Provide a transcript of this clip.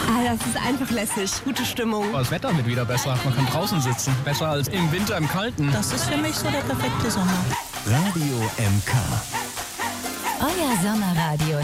Das ist einfach lässig. Gute Stimmung. Das Wetter wird wieder besser. Man kann draußen sitzen. Besser als im Winter im Kalten. Das ist für mich so der perfekte Sommer. Radio MK. Euer Sommerradio